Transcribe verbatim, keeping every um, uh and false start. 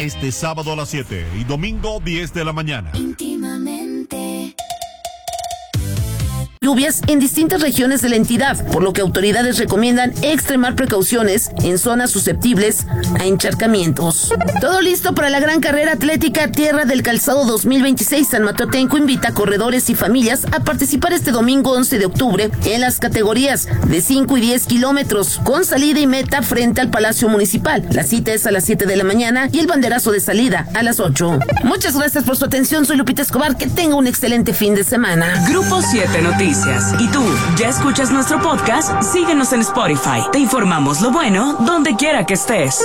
este sábado a las siete y domingo diez de la mañana. Íntimamente. Lluvias en distintas regiones de la entidad, por lo que autoridades recomiendan extremar precauciones en zonas susceptibles a encharcamientos. Todo listo para la gran carrera atlética Tierra del Calzado dos mil veintiséis. San Mateo Atenco invita a corredores y familias a participar este domingo once de octubre en las categorías de cinco y diez kilómetros, con salida y meta frente al Palacio Municipal. La cita es a las siete de la mañana y el banderazo de salida a las ocho. Muchas gracias por su atención. Soy Lupita Escobar. Que tenga un excelente fin de semana. Grupo siete Noticias. ¿Y tú, ya escuchas nuestro podcast? Síguenos en Spotify. Te informamos lo bueno donde quiera que estés.